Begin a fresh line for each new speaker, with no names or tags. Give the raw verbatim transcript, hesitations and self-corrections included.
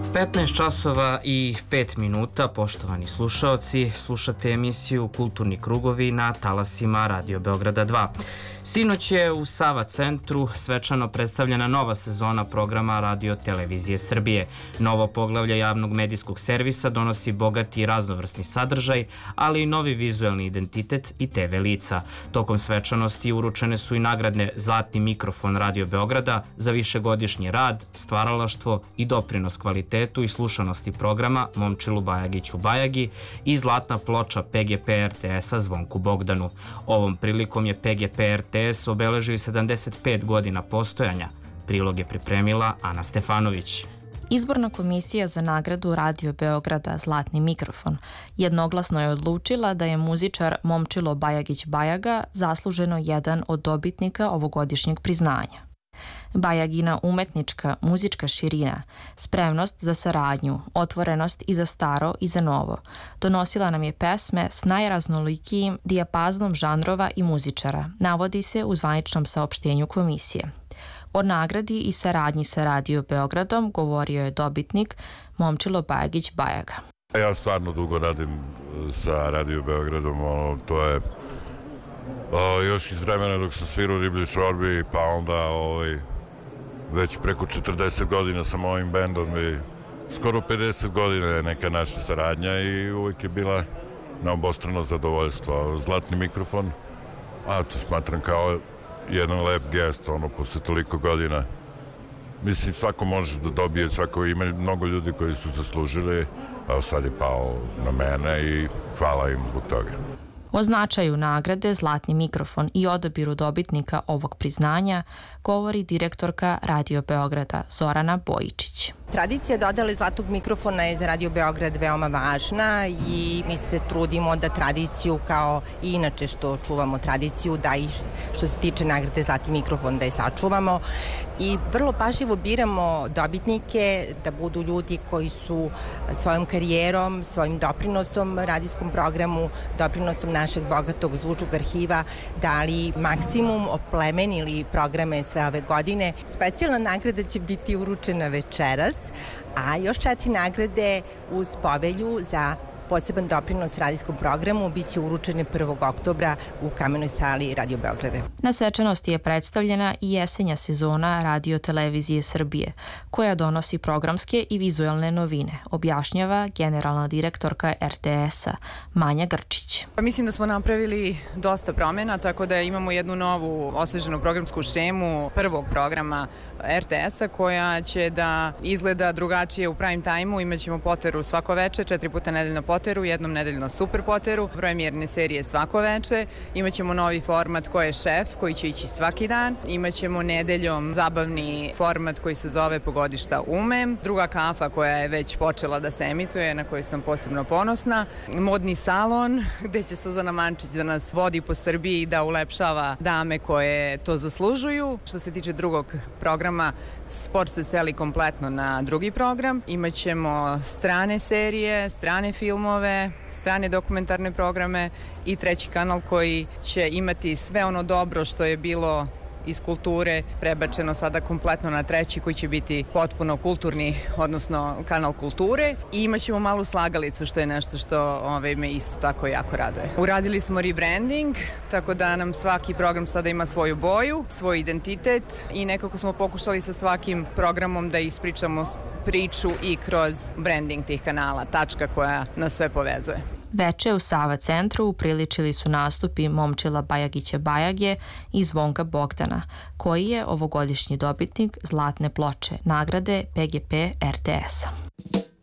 petnaest časova i pet minuta, poštovani slušaoci, slušate emisiju Kulturni krugovi na talasima Radio Beograda dva. Sinoć je u Sava centru svečano predstavljena nova sezona programa Radio Televizije Srbije. Novo poglavlje javnog medijskog servisa donosi bogati i raznovrsni sadržaj, ali i novi vizuelni identitet i te ve lica. Tokom svečanosti uručene su i nagradne Zlatni mikrofon Radio Beograda za višegodišnji rad, stvaralaštvo i doprinos kvalitetu i slušanosti programa Momčilu Bajagiću Bajagi i zlatna ploča pe ge pe er te es-a Zvonku Bogdanu. Ovom prilikom je pe ge pe er te es obeležio i sedamdeset pet godina postojanja. Prilog je pripremila Ana Stefanović.
Izborna komisija za nagradu Radio Beograda Zlatni mikrofon jednoglasno je odlučila da je muzičar Momčilo Bajagić Bajaga zasluženo jedan od dobitnika ovogodišnjeg priznanja. Bajagina umetnička, muzička širina, spremnost za saradnju, otvorenost i za staro i za novo, donosila nam je pesme s najraznolikijim dijapaznom žanrova i muzičara, navodi se u zvaničnom saopštenju komisije. O nagradi i saradnji sa Radio Beogradom govorio je dobitnik Momčilo Bajagić Bajaga.
Ja stvarno dugo radim sa Radio Beogradom, ono, to je o, još iz vremena dok sam svirao u Riblji šorbi, pa onda ovaj, već preko četrdeset godina sam ovim bendom i skoro pedeset godina je neka naša saradnja i uvijek je bila na obostrano zadovoljstvo. Zlatni mikrofon, a to smatram kao jedan lep gest, ono, posle toliko godina. Mislim, svako može da dobije, svako ima mnogo ljudi koji su zaslužili, a sad je pao na mene i hvala im zbog toga.
O značaju nagrade Zlatni mikrofon i odabiru dobitnika ovog priznanja govori direktorka Radio Beograda Zorana Bojičić.
Tradicija dodale Zlatnog mikrofona je za Radio Beograd veoma važna i mi se trudimo da tradiciju, kao i inače što čuvamo tradiciju, da i što se tiče nagrade Zlatni mikrofon da je sačuvamo i vrlo pažljivo biramo dobitnike da budu ljudi koji su svojom karijerom, svojim doprinosom radijskom programu, doprinosom našeg bogatog zvučnog arhiva dali maksimum, oplemenili programe sve ove godine. Specijalna nagrada će biti uručena večeras, a još četiri nagrade uz povelju za poseban doprinos radijskom programu biće uručene prvog oktobra u Kamenoj sali Radio Beograda.
Na svečanosti je predstavljena i jesenja sezona Radio Televizije Srbije, koja donosi programske i vizuelne novine, objašnjava generalna direktorka er te es-a Manja Grčić.
Mislim da smo napravili dosta promjena, tako da imamo jednu novu osveženu programsku šemu prvog programa er te es-a koja će da izgleda drugačije u prime time-u. Imaćemo Poteru svako veče, četiri puta nedeljno Poteru, jednom nedeljno Super Poteru, premijerne serije svako veče. Imaćemo novi format koji je Šef, koji će ići svaki dan. Imaćemo nedeljom zabavni format koji se zove Pogodi šta umem. Druga kafa koja je već počela da se emituje, na koju sam posebno ponosna. Modni salon, gde će Suzana Mančić da nas vodi po Srbiji i da ulepšava dame koje to zaslužuju. Što se tiče drugog programa, sport se seli kompletno na drugi program. Imaćemo strane serije, strane filmove, strane dokumentarne programe i treći kanal koji će imati sve ono dobro što je bilo iz kulture prebačeno sada kompletno na treći koji će biti potpuno kulturni, odnosno kanal kulture, i imaćemo malu slagalicu što je nešto što ove, me isto tako jako raduje. Uradili smo rebranding, tako da nam svaki program sada ima svoju boju, svoj identitet i nekako smo pokušali sa svakim programom da ispričamo priču i kroz branding tih kanala, tačka koja nas sve povezuje.
Veče u Sava centru upriličili su nastupi Momčila Bajagića Bajage i Zvonka Bogdana, koji je ovogodišnji dobitnik Zlatne ploče nagrade pe ge pe er te es-a.